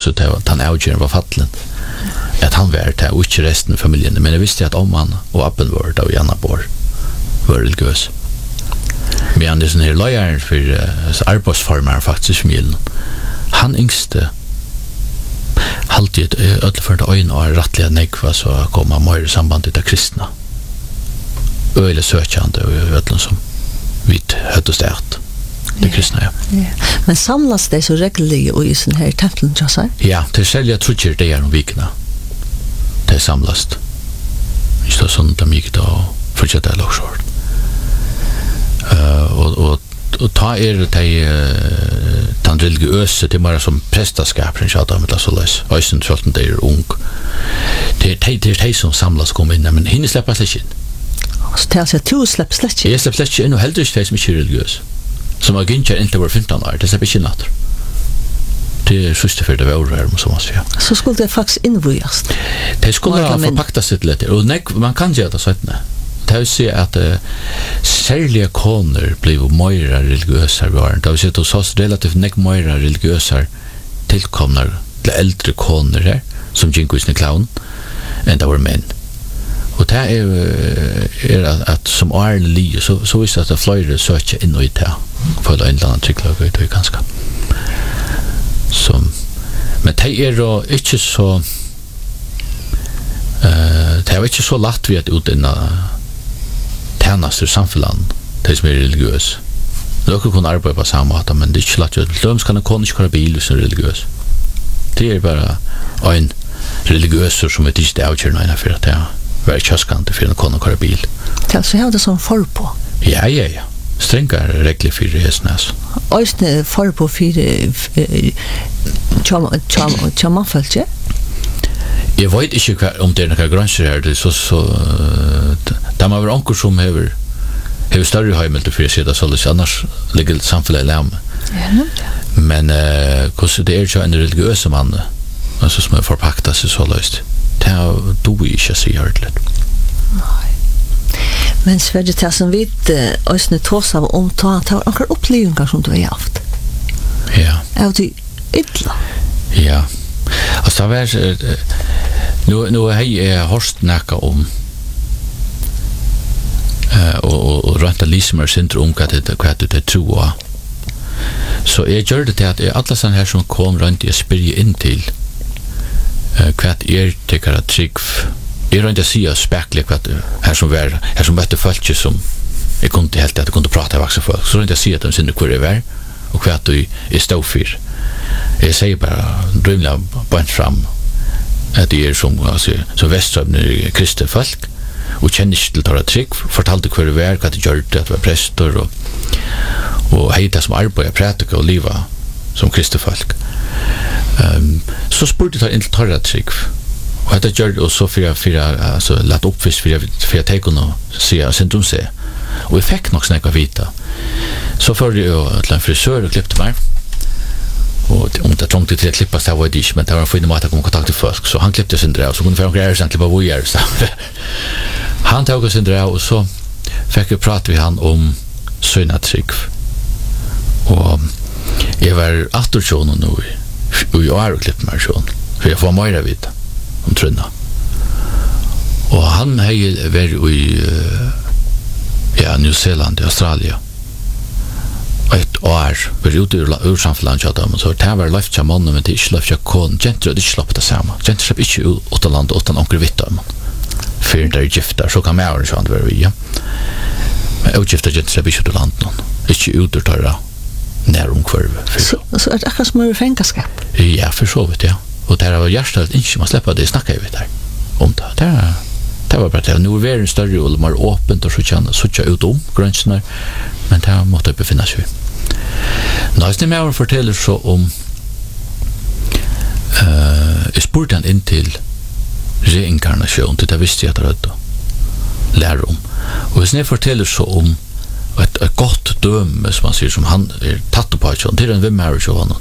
så han avgjør var fattelen. At han var det, og ikke resten av familien. Men jeg visste at om han og appen var det, og Janna var religiøs. Men han sånn her løyeren for arbeidsformer faktisk familien. Han yngste alltid ødelførte øyne og rettelig nekva så kom han mer i samband til det kristne. Øyelig søkjande og ødelen som vi høtte stedet. Det kristna, ja. Men samlas det så regellig i sån här templen, Jossar? Ja, det sälja trutcher det är om vikna. Det samlas. Just så sånt de gick då fortsätta lågshort. Och ta det den religiösa det bara som prästaskapen så att med så läs. Och sen så att det är ung. Det som samlas kommer in men hinner släppa sig in. Så det är två släpps. Jag släpps in och helt det som är religiös. Som har ginnja inte var 15 år, det är inte natt. Det är sista för det var som man säger. Så skulle det faktiskt invojas. Det skulle ha förpaktat sig lite. Och man kan göra det så att det vill säga att särliga koner blev mer religiösa var. Det vill säga att så relativt mer religiösa tillkomna till äldre koner här som gick i sin clown än det var män. Och det är att som är li så visst att det flyger söker in i det för en annan cyklar ut det ganska som men det är då inte så det är inte så lätt vi att ut in tjänster samhällen det som är religiös. Då kan arbeta på samma sätt men det är inte lätt. De ska kunna köra bil som religiös. Det är bara en religiös som är inte avgörande för att det var tjaskande för en kunna köra bil. Så jag har det som för på. Ja. Stränga regler för resnas. Östne för på för chama fältje. Jag vet inte om det är några gränser här det så där man var onkel som har större hemmet för att se det så annars ligger samhället läm. Ja. Men hur det är ju en religiös man alltså som förpaktar sig så löst. Det har du inte så gjort det. Nej. Men Sverige tar som vet ösne tås av om ta några upplevelser som du har haft. Ja. Är det illa? Ja. Alltså det är nu har jag hört näka om och rätta lismer syndrom vad det tror. Så jag gör det att alla såna här som kom runt jag spyr in till kvart tycker att trick är inte så spektakulärt kvart här som bättre folk som jag kunde helt att kunde prata också folk så inte se att de synde kvar över och kvart du är stå för jag säger bara drömla bort fram att det är som alltså så västströmne kristna folk och känner till att trick fortalte kvar över vad det gör det var präster och heter som arbetar prata och leva som kristna folk. Så spurte jag inte torra trick. Och det gör och så för alltså lät upp för att ta och se syndrom se. Och vi fick nog snacka vita. Så för jag till en frisör och klippte mig. Och om det trångt till att klippa så var det inte men det var för att komma kontakt med folk så han klippte sin dra så kunde få grejer sen klippa vojer så. Han tog sin dra och så fick jag prata med han om synatrick. Och jag var 18 nu och jag har klippt mig så för jag får mer vid om trunna. Och han har varit i New Zealand, Australien. Ett år var ute ur samhället så det var lyft som mannen men det är inte lyft kon gentre det slapp det samma. Gentre slapp inte utan land utan onkel vitt om. För det är gifta så kan man så vara vi. Men utgifter gentre slapp inte utan land någon. Inte ut ur torra näromkvarv. Så är det akkurat som fängelskap? Ja, för så vet jag. Och där var hjärtat inte man släppa det snacka ju vet där. Om det var bara det. Nu är världen större och mer öppet och så ut om gränserna. Men det måste befinna sig. Nästa mer fortäller så om spurtan in till reinkarnation. Det visste jag att lära om. Och sen fortäller så om ett gott döme som man säger som han är tatt på att det är en vem marriage av honom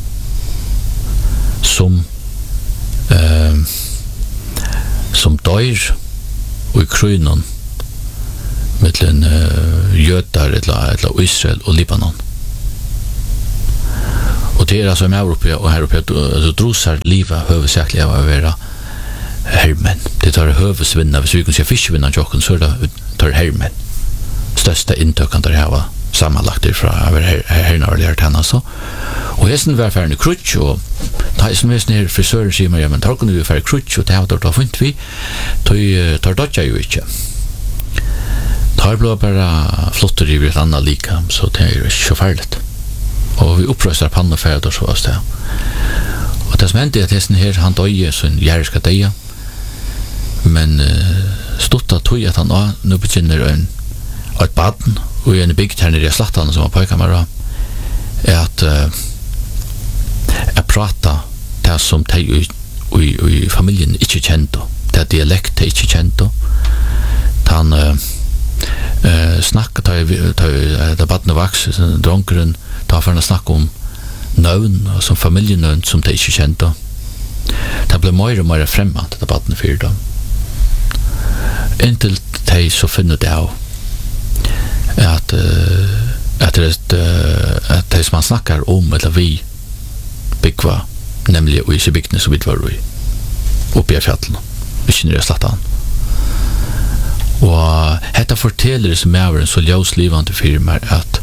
som dör och i krönon mellan jötar eller Israel och Libanon. Och det är alltså med Europa och här uppe drosar liva huvudsakligen av att vara hermen. Det tar huvudvinna, hvis vi kan se fiskvinna jocken så det tar hermen. Största intökan där här var sammanlagt från här tanna så. Och hästen var färdig krutch och ta som är ner frisören säger man ja men tar kunde vi färdig krutch och det har då fint vi tar dotcha ju inte. Tar blå bara flotter i ett annat lika så det är så farligt. Och vi uppröstar pannofärd och så var det. Och det som hände är att hästen här han döje så en järska döja. Men stotta tog att han nu begynner ett baden och en byggt här nere i slattan som var pojkamara är att prata det som de i familjen inte kände. Det dialekt de inte kände. Han snackade där baden vax dronkeren tar för att snacka om növn och som familjenövn som de inte kände. Det blev mer och mer främmande debatten för dem. Intill de så finner det av att det som man snackar om eller vi byggva nämligen i bygden som vi var i uppe i fjällen inte nere i slattan och detta fortäller som är en så ljuslivande firma att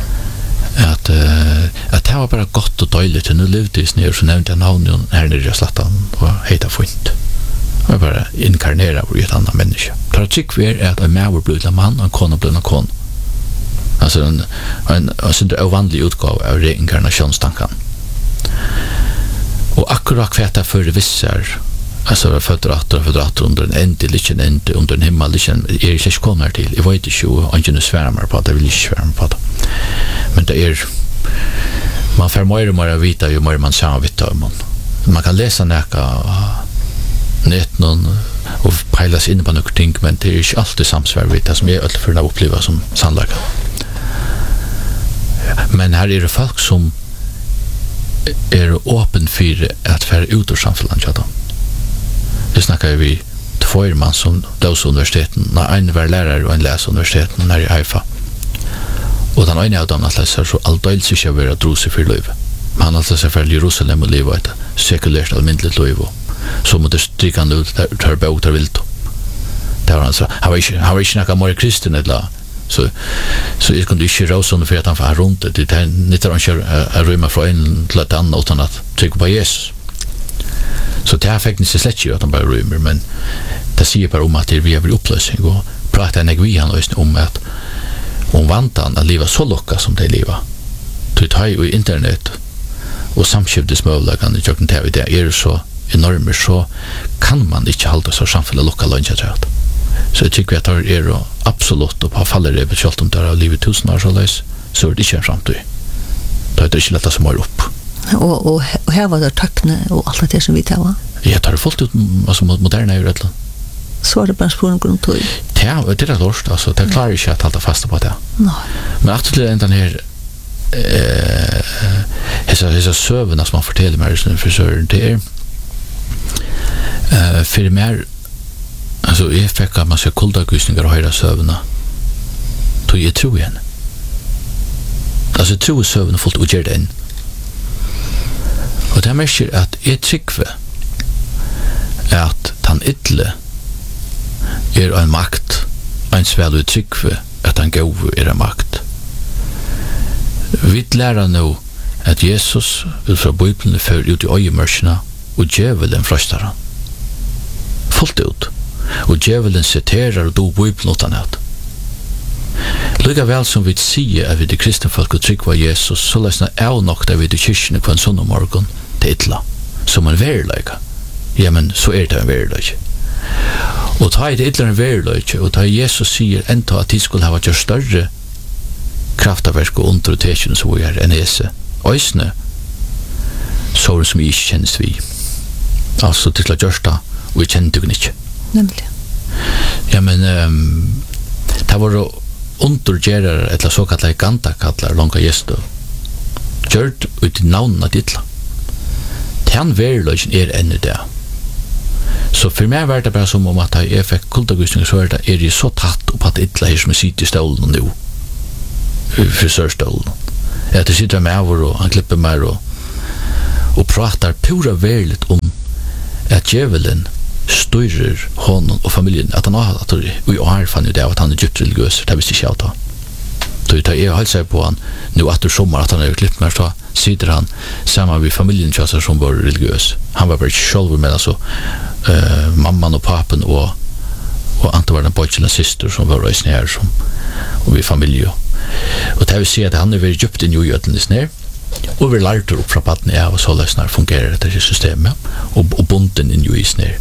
det var bara gott och dåligt nu levde det ner så nämnde jag navnet här nere i slattan och heter fint och bara inkarnera i ett annat människa det tycker vi är att en mäver blir en man och en kona blir en kona. Alltså en ovanlig utgåva av reinkarnationstanken. Och akkurat kväta för vissar alltså födrater under en ände under en himmel är inte kommer till. Jag vet inte och inte svärmar på det vill inte svärma på det. Men det är man får mer och mer vita ju mer man samvittar man kan läsa näka nätnon och pejlas in på något ting men det är inte alltid samsvärvigt det som är alltid för att uppleva som sannlaga. Men här är det folk som är öppen för att färra ut ur samfunnet. Det snackar vi två man som dös universiteten, en var lärare och en läs universiteten när i Haifa. Och den ena av dem att läsa så allt och sig att vara drosig för liv. Men han alltså sig för Jerusalem och leva ett sekulärt allmäntligt liv. Så måste stryka han ut där båt och vilt. Det var alltså, han var inte några mer kristen eller så jag kunde inte råsa under för att han får runt det är inte att han kör att rymma från en till ett annat utan att trycka på Jesus. Så det här fick inte slätt ju att han bara rymmer men det säger bara om att vi har blivit upplösning och pratar en vi han om att om vantan att leva så locka som det lever. Du tar ju i internet och samskiftsmöjligheten i jocken TV det är så enormt så kan man inte hålla så samfället locka lunch att så jag tycker att det är absolut och på faller det betalt om det har livet 1000 år så är det inte en framtid. Det är inte lätt att som upp. Och här var det tackne och allt det som vi tar va? Jag tar det fullt ut alltså moderna i rättland. Så är det bara spåren grund tog. Ja, det är lort alltså det klarar inte att hålla fast på det. Nej. Men att det den här hesa söverna som man fortäller mig som frisören det är för mer alltså jag fick att man ska kuldagysningar och höra söverna tog jag tro igen alltså tro söverna fullt och gör det in och det märker att jag tycker att han ytterligare är en makt en sväl uttryck att han går är en makt vi lärer nu att Jesus ut från Bibeln för ut i öjemörsarna och djävulen fröstar han fullt ut och djävulen citerar och då Bibeln åt annat lika väl som vi säger att vi det kristna folk och tryck var Jesus så läsna är nog där vi det kyrkan på en sån morgon det illa som en verklighet ja men så är det en verklighet och ta det illa en verklighet och ta Jesus säger ändå att det skulle ha varit större kraftverk och undertecken så vi är en ese ösne så som vi inte känns vi alltså till att görsta och vi känner det inte nämligen ja men det var undergerare eller så kallar ganta kallar långa gäster gjort ut i navnet att illa den verkligheten är ännu där så för mig var det bara som om att jag fick kultagysning så är det så tatt upp att illa här som sitter i stolen nu frisörstolen att det sitter med över och han klipper mig och og pratar pura verligt at djevelen styrer honom og familjen, at han har at vi har fann jo det at han djupt religiøs, det visste ikke jeg da. Så jeg har seg på han, nå etter sommer at han litt mer, så sitter han sammen med familien som var religiøs. Han var bare ikke selv, men altså mamman og papen og Ante var den pojken og syster som var røysene her, og vi familie. Og det vil si at han vært djupt inn i ujøtlenes ned, og vi lærte opp fra patten av og så løsner fungerer dette systemet, og bonden inn i sned.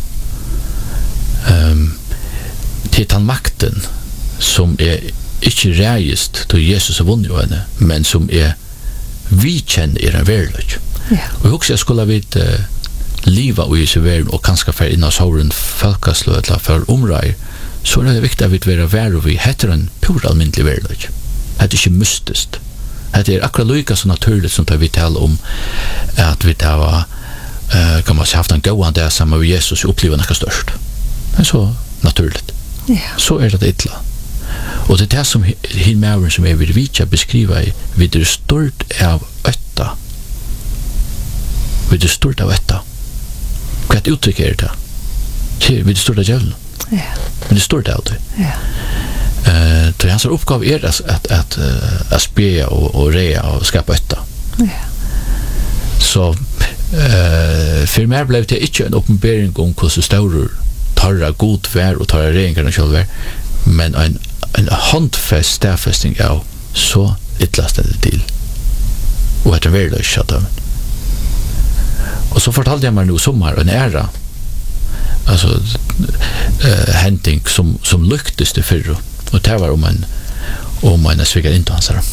Til den makten som ikke reist til Jesus og vunnet henne, men som vi kjenner en verløk. Og jeg husker jeg skulle vite livet i disse verden, og kanskje for inn av såren folkesløy, eller for omreier, så det viktig at vi være vær og vi heter en pur almindelig verløk. Det ikke mystisk. Det akkurat lika så naturligt som vi talar om at vi tar kan man säga haft en gåan där sammen med Jesus och uppleva något störst. Det är så naturligt. Så är det illa. Och det är det som himmären som vill vitja beskriva i vid det stort av ötta. Vid det stort av ötta. Vad uttryck är det? Vid det stort av djävulen. Ja. Vid det stort av det. Ja. Så hans uppgave att spela och rea och skapa ötta. Ja. Så för mig blev det inte en uppenbarelse om hur så stor tarra god vär och tarra reinkarna själva, men en handfast stafesting av så ytterligast det till. Och att det var det skjutade. Och så fortalte jag mig nu sommar en ära. Alltså händing som lyktes det förr. Och det var om en svigar inte hans här.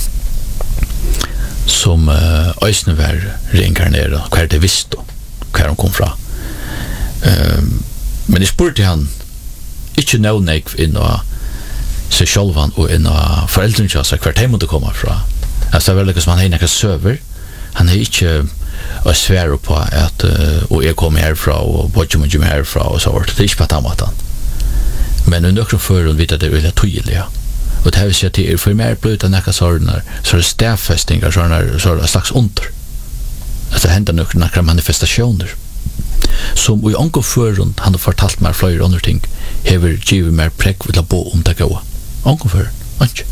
Som ösne var reinkarnerad, hva det visste, hva de kom fra. Men jeg spurte han, ikke nøvnek inn av seg sjølvan og inn av foreldrene til seg, hva de måtte komme fra. Altså det var like som han har ikke søver, han har ikke å svære på at og jeg kommer herfra og bodde meg herfra og så vart. Det er ikke på at han måtte han. Men under nøkken før hun vet at det er veldig tydelig, ja. Og det vil si at det er for mer bløyt av nekka sånne, så er det stedfestinger, så er det slags under. At det hender nekka manifestasjoner. Som i ångo føren, han har fortalt meg flere andre ting, hever givet mer prekk vil å bo om det gåa. Ångo føren, ikke.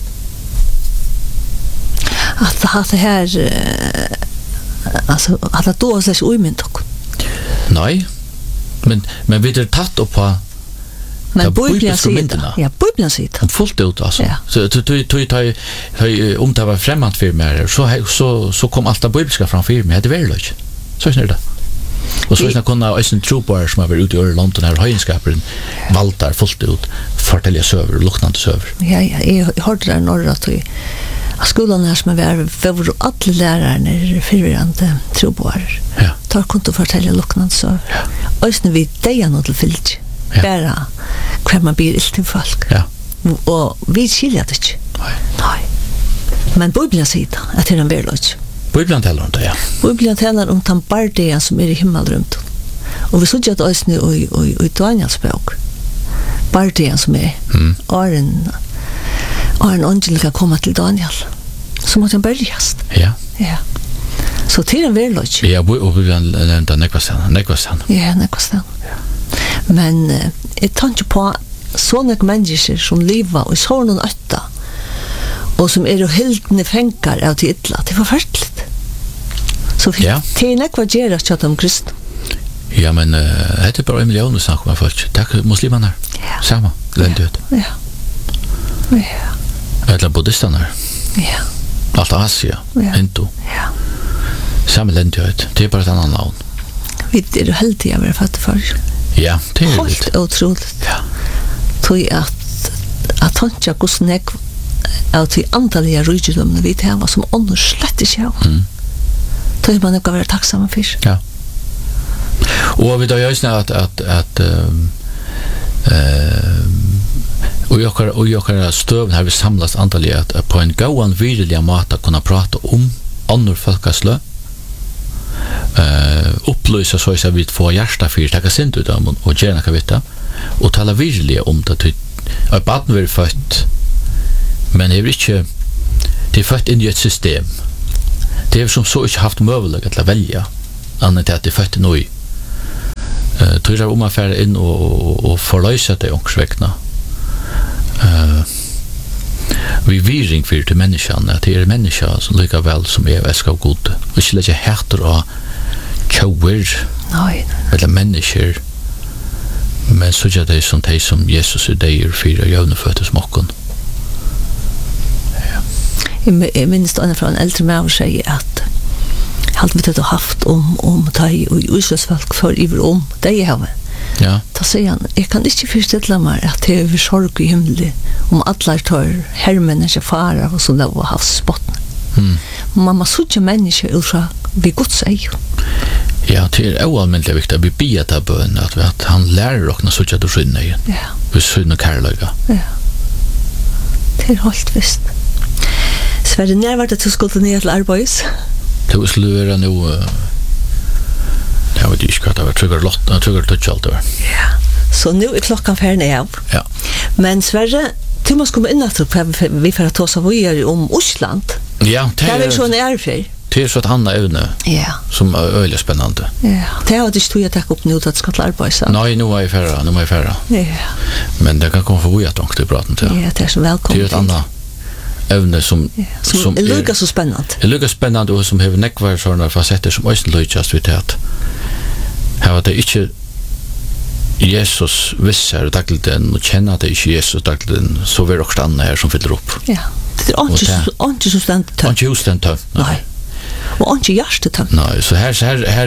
At det her, altså, at det då er slags uimynd okkur? Nei, men vi er tatt opp på men Bibeln säger det. Ja, Bibeln säger det. Fullt ut alltså. Ja. Så om det var främmande för mig så kom allt det bibliska fram för mig. Det var det. Så är det. Och så är det kunna ösen trooper som har varit ute i Irland och när höjenskapen valtar fullt ut fortälja söver och luktande söver. Ja, jag hörde där norra att skolan här som var alla lärare förvirrande trooper. Ja. Tar kunde fortälja luktande söver. Ja. Ösen vi det något till fyllt. Bara hver man blir ilt til folk. Ja. Og vi skiljer det ikke. Nei. Men Bibelen sier det, at det er en verløg. Bibelen taler om det, ja. Bibelen taler om den bardeien som er i himmelrummet. Og vi sier at det er i Daniels bok. Bardeien som er. Og en åndelig kan komme til Daniel. Så måtte han berges. Ja. Ja. Så det er en verløg. Ja, og Bibelen nevnte nekvastan. Ja, nekvastan. Ja. Men jeg tenker på sånne mennesker som lever i sånne øtta og som er hyldende fengar av til ytla, det er forferdelig. Så det er nekva gjerra tjatt om kristne. Ja, men det er bare 1 million snakk om folk. Det er muslimene her. Ja. Samme, lendighet. Ja. Ja. Eller buddhistene her. Ja. Alt Asia, Hindu. Ja. Samme lendighet. Det er bare et annet navn. Vi er heldige å være fattig for. Ja, det er helt utroligt. Ja. Tog at håndja hvordan jeg av til antallige rydgjødomene vi til var som ånder slett ikke av. Tog man ikke være takksomme for. Ja. Og vi da gjør snart at og i okkar støven har vi samlet antallige at på en gåan virkelig måte kunne prate om andre folkeslø upplysa så att vi får hjärta för att ta sent ut dem och gärna kan veta och tala virkelig om det att barn vill fött men det är inte det är fött in i ett system det är som så inte haft möjlighet att välja annet at det født nøy. Tror jeg om affære inn og forløse det ångsvekna. Vi viring for til menneskene, at det er mennesker som lika vel som er væsk av god. Og ikke lege hætter av kjauer, eller mennesker, men så er det som de som Jesus er deir for jøvneføttes mokken. Jeg minns det fra en eldre med å si at alt vi har haft om de og Israelsfolk for iver om de har. Ja. Da sier han, jeg kan ikke forstille meg at det er sorg i himmelen om alle tar hermen ikke fara og så lov å ha spotten. Man må suttje mennesker ut fra vi Guds eg. Ja, det er oalmentlig viktig at vi bier til bøn, at han lærer okna suttje til skynne igjen. Ja. Vi skynne kærløyga. Ja. Det er helt visst. Sverre, når var det til skulle ned til arbeids? Det var sløyere nå, jeg vet ikke hva det var, trygger touch alt det var. Ja, så nå er klokkan ferdig av. Ja. Men Sverre, du må komme inn etter vi får ta oss av om Osland. Ja, det er sånn ærfer. Det er så et annet evne som er øyelig spennende. Ja, det er ikke tog jeg takke opp nå til at skal til arbeid. Nei, nå er jeg ferdig. Ja. Men det kan komme for vi at du prater til. Ja, det er så velkommen. Det er et annet evne som er lukket så spennende. Det er lukket spennende og som har nekvar sånne fasetter som også lykkes vidt at her var det ikke Jesus visser dagligden og kjenner at det ikke Jesus dagligden så vil det også annet her som fyller opp. Ja, det er ikke så stendt tøm. Ikke stendt tøm. Nei. Og ikke hjertetøm. Nei, så her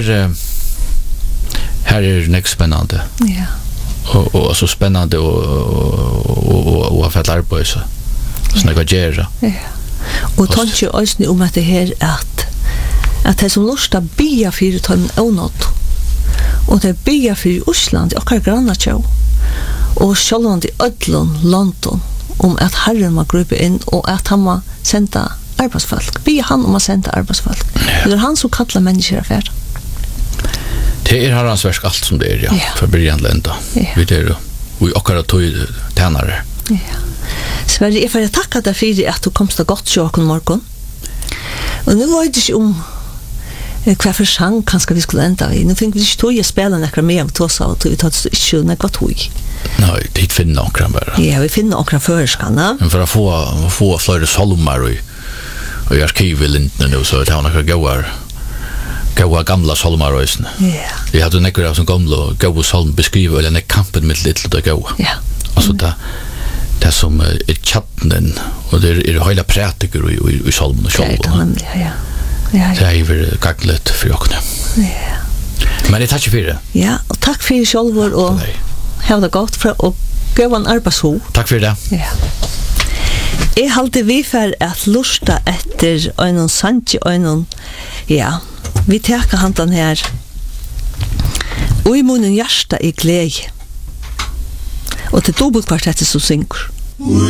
er nek spennende. Ja. Og så spennende og ha fett arbeid så snakka gjerra. Ja. Og tanke også om at det her at det som lorsta bia fyrir tøm ånått og det bia fyrir Osland i okkar grannatjau og sjálvand i ödlun London om at Herren må grupe inn og at han må senda arbeidsfolk. Bia han om å senda arbeidsfolk. Det er han som kallar mennesker affær. Det er herrans versk alt som det er, ja. For byrjan lenda. Vi er jo i okkara tøy tænare. Ja. Sverre, jeg får takka deg for at du komst av godt sjåken morgen. Og nå var det ikke om hva for sang kanskje vi skulle enda i. Nå fikk vi ikke tog å spille nekker med av tåsa, og vi tatt ikke nekker tog. Nei, det finner akkurat bare. Ja, vi finner akkurat føreskane. Men for å få flere salmer og arkivet lintene nå, så det var nekker gåa gamla salmer også. Ja. Vi hadde nekker av som gamla gåa salm beskriver, eller nekker kampen med litt det gåa. Ja. Altså det som er tjattnen, og det er høyla prætiker i salmen og sjálf. Det er nemlig, ja. Det er jo gaglet for åkne. Ja. Men jeg takk for det. Ja, og takk for det selv, og ha det godt fra å gå en arbeidsho. Takk for det. Ja. Jeg halte vi for at lusta etter øynon sandje øynon, ja, vi teker handan her, og i munnen hjärsta i glede. Og til dobbeltkvartettet som synker.